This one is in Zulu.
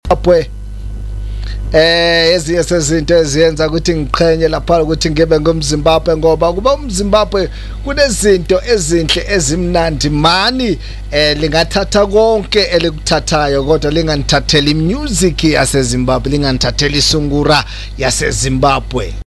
Zimbabwe ezinye sezinto eziyenza ukuthi ngiqhenye lapha ukuthi ngibe ngumZimbabwe ngoba kuba umZimbabwe kunezinto ezinhle ezimnandi mani lingathatha konke elikuthathayo kodwa linganithatheli music yaseZimbabwe linganithatheli isungura yaseZimbabwe.